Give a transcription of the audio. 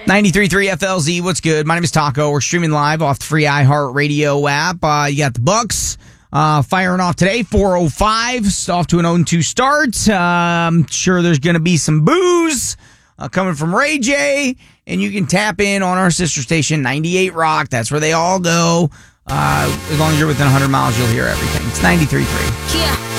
93.3 FLZ, what's good? My name is Taco. We're streaming live off the free iHeartRadio app. You got the Bucks firing off today, 4:05, off to an 0-2 start. I'm sure there's going to be some boos coming from Ray J, and you can tap in on our sister station, 98 Rock. That's where they all go. As long as you're within 100 miles, you'll hear everything. It's 93.3. Yeah.